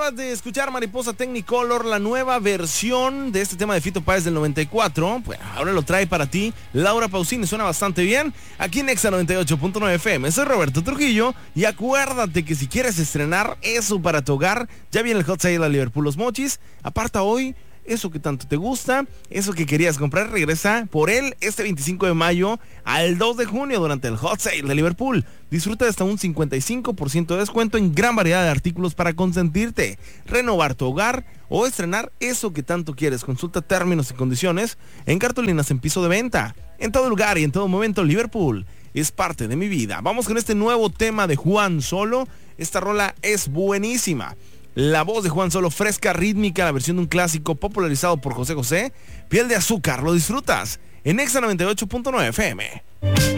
Acabas de escuchar Mariposa Technicolor, la nueva versión de este tema de Fito Páez del 94. Bueno, ahora lo trae para ti Laura Pausini, suena bastante bien. Aquí en Exa 98.9 FM. Soy Roberto Trujillo y acuérdate que si quieres estrenar eso para tu hogar, ya viene el Hot Sale a Liverpool Los Mochis. Aparta hoy eso que tanto te gusta, eso que querías comprar, regresa por él este 25 de mayo al 2 de junio durante el Hot Sale de Liverpool. Disfruta de hasta un 55% de descuento en gran variedad de artículos para consentirte, renovar tu hogar o estrenar eso que tanto quieres. Consulta términos y condiciones en cartulinas en piso de venta. En todo lugar y en todo momento, Liverpool es parte de mi vida. Vamos con este nuevo tema de Juan Solo. Esta rola es buenísima. La voz de Juan Solo, fresca, rítmica, la versión de un clásico popularizado por José José. Piel de azúcar, lo disfrutas en Exa 98.9 FM.